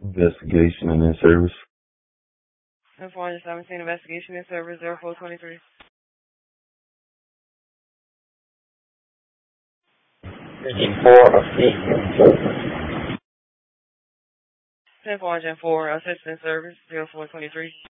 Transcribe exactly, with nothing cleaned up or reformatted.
Investigation and in service. ten four seventeen, investigation in service zero four twenty-three. four assistant ten four four, assistant service zero four twenty-three.